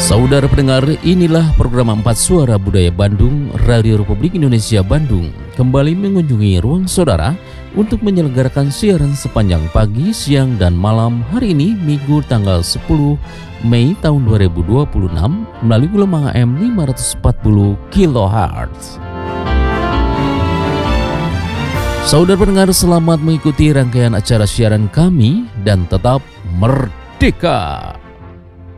Saudara pendengar, inilah program 4 Suara Budaya Bandung, Radio Republik Indonesia Bandung, kembali mengunjungi ruang saudara untuk menyelenggarakan siaran sepanjang pagi, siang, dan malam hari ini, Minggu tanggal 10 Mei tahun 2026, melalui gelombang AM 540 kHz. Saudara pendengar, selamat mengikuti rangkaian acara siaran kami dan tetap merdeka!